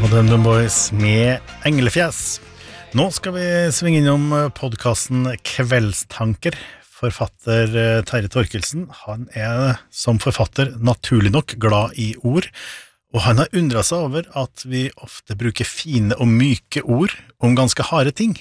Modern Boys med Englefjes. Nå skal vi svinge innom podcasten Kveldstanker. Forfatter Terje Torkelsen, han som forfatter naturlig nok glad i ord, og han har undret seg over at vi ofte bruker fine og myke ord om ganske harde ting.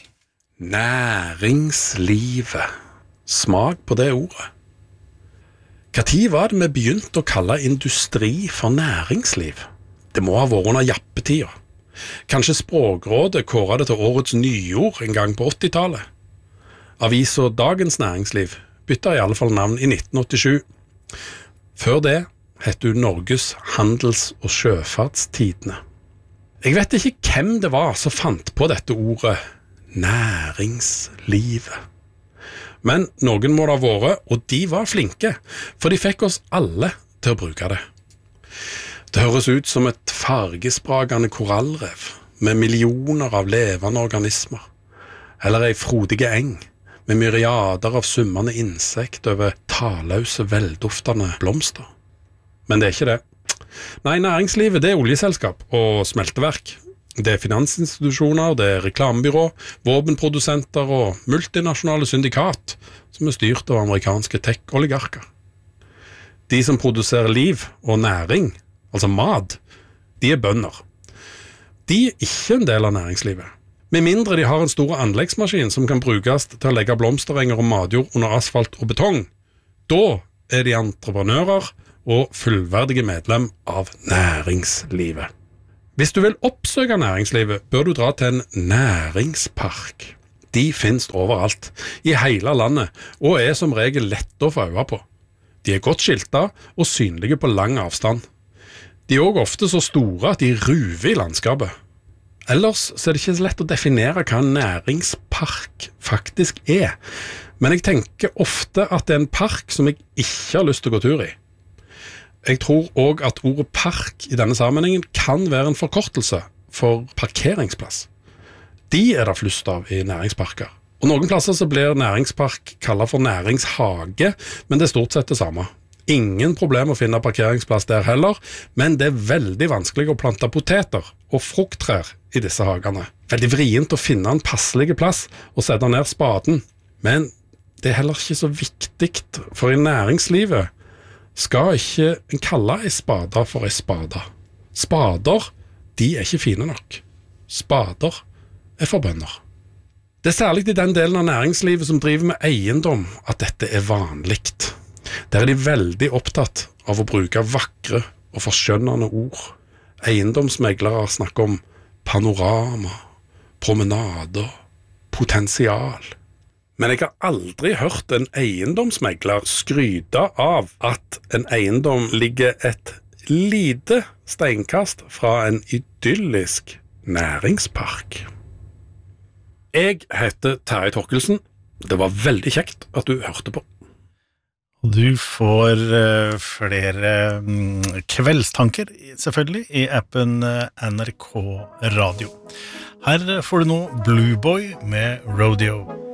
Næringslivet. Smak på det ordet. Hva tid var det vi begynte å kalle industri for næringsliv? Det må ha vært under jappetida. Kanskje Språkrådet kåret det til årets nyord en gang på 80-tallet. Avisa Dagens Næringsliv bytta i alle fall navn i 1987. Før det het hun Norges Handels- og Sjøfartstidene. Jeg vet ikke hvem det var som fant på dette ordet næringslivet. Men noen må det ha vært, og de var flinke, for de fikk oss alle til å bruke det. Det høres ut som et fargespragende korallrev med millioner av levende organismer, eller ei frodige eng med myriader av summende insekt over taløse, velduftende blomster. Men det er ikke det. Nei, næringslivet det er oljeselskap og smelteverk. Det er finansinstitusjoner, det er reklamebyrå, våpenprodusenter og multinasjonale syndikat som er styrt av amerikanske tech-oligarker. De som produserer liv og næring, altså mat, de er bønder. De er ikke en del av næringslivet. Med mindre de har en stor anleggsmaskin som kan brukes til å legge blomsterenger og matjord under asfalt og betong, da er de entreprenører og fullverdige medlem av næringslivet. Hvis du vil oppsøke næringslivet, bør du dra til en næringspark. De finnes overalt, i hele landet, og er som regel lett å få øye på. De er godt skiltet og synlige på lang avstand. De er også ofte så store at de ruver i landskapet. Ellers så er det ikke så lett å definere hva en næringspark faktisk er. Men jeg tenker ofte at det er en park som jeg ikke har lyst til å gå tur i. Jeg tror også at ordet park i denne sammenhengen kan være en forkortelse for parkeringsplass. De er det flust av i næringsparker. Og noen plasser så blir næringspark kallet for næringshage, men det er stort sett det samme. Ingen problem å finne parkeringsplass der heller, men det er veldig vanskelig å plante poteter og frukttrær i disse hagene. Veldig vrient å finne en passelig plass og sette ned spaden. Men det er heller ikke så viktig, for i næringslivet skal ikke en kalle ei spade for ei spade. Spader, de er ikke fine nok. Spader er for bønder. Det er særlig i den delen av næringslivet som driver med eiendom at dette er vanligt. Der er de veldig opptatt av å bruke vakre og forskjønnende ord. Eiendomsmeglere snakker om panorama, promenader, potensial. Men jeg har aldri hørt en eiendomsmegler skryte av at en eiendom ligger et lite steinkast fra en idyllisk næringspark. Jeg heter Terje Torkelsen. Det var veldig kjekt at du hørte på. Du får flere kveldstanker, selvfølgelig, i appen NRK Radio. Her får du nå Blue Boy med Rodeo.